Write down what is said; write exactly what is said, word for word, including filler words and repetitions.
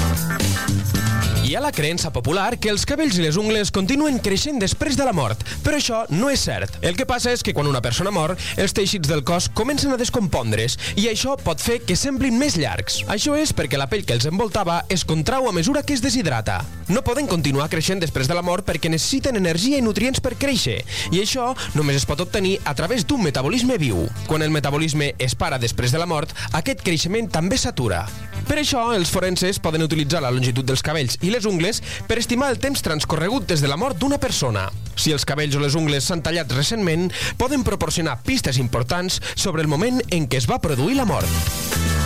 Hi ha la creença popular que els cabells i les ungles continuen creixent després de la mort, però això no és cert. El que passa és que quan una persona mor, els teixits del cos comencen a descompondre's i això pot fer que semblin més llargs. Això és perquè la pell que els envoltava es contrau a mesura que es deshidrata. No poden continuar creixent després de la mort perquè necessiten energia i nutrients per créixer, i això només es pot obtenir a través d'un metabolisme viu. Quan el metabolisme es para després de la mort, aquest creixement també s'atura. Per això, els forenses poden utilitzar la longitud dels cabells i les ungles per estimar el temps transcorregut des de la mort d'una persona. Si els cabells o les ungles s'han tallat recentment, poden proporcionar pistes importants sobre el moment en què es va produir la mort.